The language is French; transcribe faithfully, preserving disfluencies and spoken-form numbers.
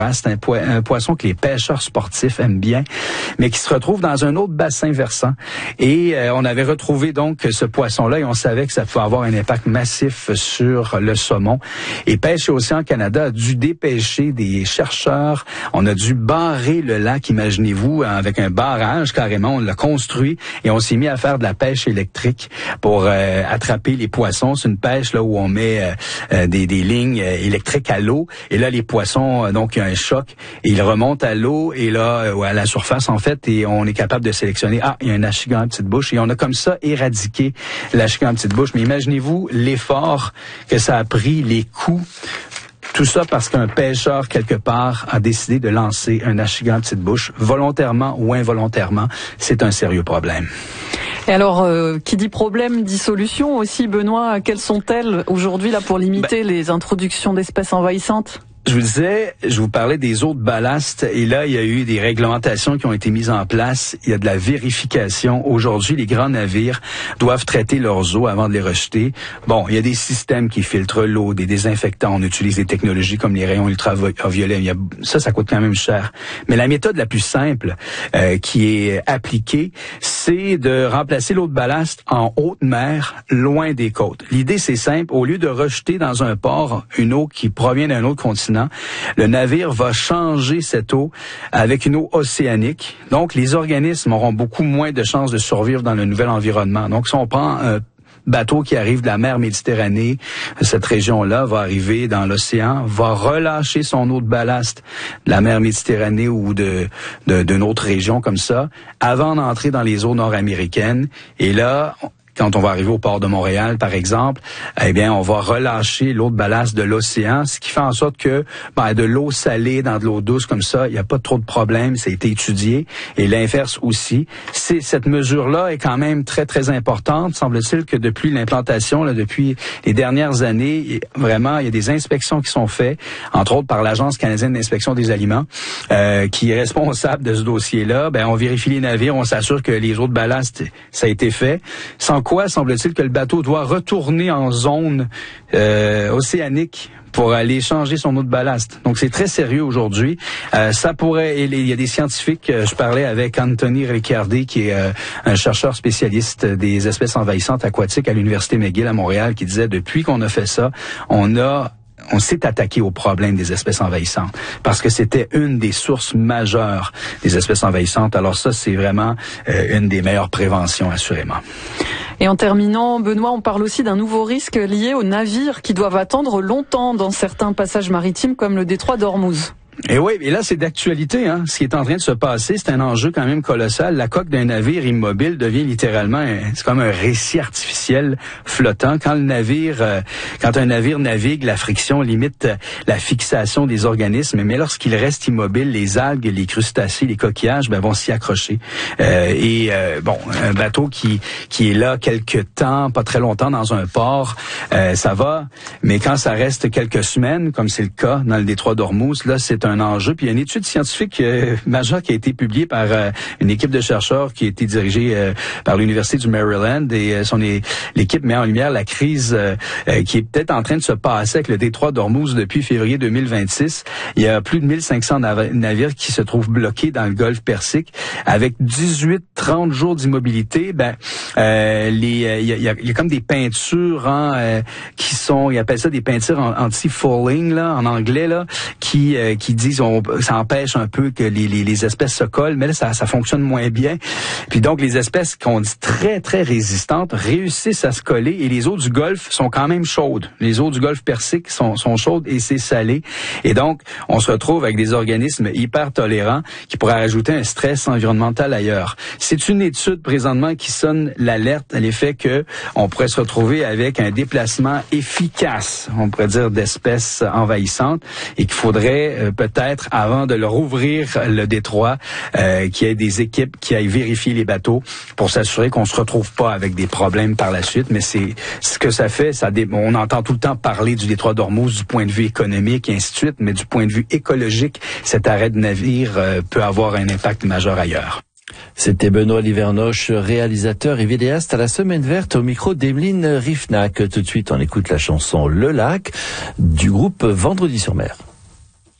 C'est un, po- un poisson que les pêcheurs sportifs aiment bien, mais qui se retrouve dans un autre bassin versant. Et euh, on avait retrouvé donc ce poisson-là et on savait que ça pouvait avoir un impact massif sur le saumon. Et Pêche et Océan Canada a dû dépêcher des chercheurs. On a dû barrer le lac, imaginez-vous, avec un barrage carrément. On l'a construit et on s'est mis à faire de la pêche électrique pour euh, attraper les poissons. C'est une pêche là où on met euh, des, des lignes électriques à l'eau. Et là, les poissons, euh, donc, il y a un choc et ils remontent à l'eau et là, ou à la surface en fait, et on est capable de sélectionner, ah, il y a un achigan à petite bouche et on a comme ça éradiqué l'achigan à petite bouche. Mais imaginez-vous l'effort que ça a pris, les coûts, tout ça parce qu'un pêcheur quelque part a décidé de lancer un achigan à petite bouche, volontairement ou involontairement. C'est un sérieux problème. Et alors, euh, qui dit problème, dit solution aussi, Benoît. Quelles sont-elles aujourd'hui là pour limiter ben, les introductions d'espèces envahissantes? Je vous disais, je vous parlais des eaux de ballast et là, il y a eu des réglementations qui ont été mises en place. Il y a de la vérification. Aujourd'hui, les grands navires doivent traiter leurs eaux avant de les rejeter. Bon, il y a des systèmes qui filtrent l'eau, des désinfectants. On utilise des technologies comme les rayons ultraviolets. Il y a, ça, ça coûte quand même cher. Mais la méthode la plus simple euh, qui est appliquée, c'est de remplacer l'eau de ballast en haute mer, loin des côtes. L'idée, c'est simple. Au lieu de rejeter dans un port une eau qui provient d'un autre continent, le navire va changer cette eau avec une eau océanique. Donc, les organismes auront beaucoup moins de chances de survivre dans le nouvel environnement. Donc, si on prend un bateau qui arrive de la mer Méditerranée, cette région-là va arriver dans l'océan, va relâcher son eau de ballast de la mer Méditerranée ou de, de, d'une autre région comme ça, avant d'entrer dans les eaux nord-américaines. Et là, quand on va arriver au port de Montréal, par exemple, eh bien, on va relâcher l'eau de ballast de l'océan, ce qui fait en sorte que ben, de l'eau salée dans de l'eau douce comme ça, il n'y a pas trop de problème, ça a été étudié, et l'inverse aussi. C'est, cette mesure-là est quand même très, très importante. Semble-t-il que depuis l'implantation, là, depuis les dernières années, vraiment, il y a des inspections qui sont faites, entre autres par l'Agence canadienne d'inspection des aliments, euh, qui est responsable de ce dossier-là. Ben, on vérifie les navires, on s'assure que les eaux de ballast, ça a été fait. Sans quoi, semble-t-il que le bateau doit retourner en zone euh, océanique pour aller changer son eau de ballast. Donc, c'est très sérieux aujourd'hui. Euh, ça pourrait... Il y a des scientifiques, euh, je parlais avec Anthony Ricciardi, qui est euh, un chercheur spécialiste des espèces envahissantes aquatiques à l'Université McGill à Montréal, qui disait, depuis qu'on a fait ça, on a... on s'est attaqué au problème des espèces envahissantes parce que c'était une des sources majeures des espèces envahissantes. Alors ça, c'est vraiment euh, une des meilleures préventions, assurément. Et en terminant, Benoît, on parle aussi d'un nouveau risque lié aux navires qui doivent attendre longtemps dans certains passages maritimes comme le détroit d'Ormuz. Et oui, et là, c'est d'actualité, hein. Ce qui est en train de se passer, c'est un enjeu quand même colossal. La coque d'un navire immobile devient littéralement, un, c'est comme un récit artificiel flottant. Quand le navire, euh, quand un navire navigue, la friction limite la fixation des organismes, mais lorsqu'il reste immobile, les algues, les crustacés, les coquillages, ben, vont s'y accrocher. Euh, et euh, bon, un bateau qui qui est là quelque temps, pas très longtemps dans un port, euh, ça va. Mais quand ça reste quelques semaines, comme c'est le cas dans le détroit d'Ormuz, là, c'est un enjeu. Puis il y a une étude scientifique euh, majeure qui a été publiée par euh, une équipe de chercheurs qui a été dirigée euh, par l'Université du Maryland et euh, son, l'équipe met en lumière la crise euh, euh, qui est peut-être en train de se passer avec le détroit d'Ormuz depuis février deux mille vingt-six. Il y a plus de mille cinq cents nav- navires qui se trouvent bloqués dans le golfe Persique avec dix-huit à trente jours d'immobilité. Ben, euh, les, euh, il, y a, il, y a, il y a comme des peintures hein, euh, qui sont, ils appellent ça des peintures anti-fouling là, en anglais là, qui euh, qui disent on, ça empêche un peu que les, les, les espèces se collent, mais là ça, ça fonctionne moins bien. Puis donc les espèces qu'on dit très très résistantes réussissent à se coller et les eaux du Golfe sont quand même chaudes. Les eaux du Golfe Persique sont, sont chaudes et c'est salé. Et donc on se retrouve avec des organismes hyper tolérants qui pourraient rajouter un stress environnemental ailleurs. C'est une étude présentement qui sonne l'alerte à l'effet que on pourrait se retrouver avec un déplacement efficace, on pourrait dire, d'espèces envahissantes et qu'il faudrait euh, peut-être, avant de leur ouvrir le détroit, euh, qu'il y ait des équipes qui aillent vérifier les bateaux pour s'assurer qu'on se retrouve pas avec des problèmes par la suite. Mais c'est ce que ça fait. Ça dé... On entend tout le temps parler du détroit d'Ormuz du point de vue économique et ainsi de suite, mais du point de vue écologique, cet arrêt de navire euh, peut avoir un impact majeur ailleurs. C'était Benoît Livernoche, réalisateur et vidéaste à la Semaine Verte au micro d'Emeline Riffnac. Tout de suite, on écoute la chanson Le Lac du groupe Vendredi sur Mer.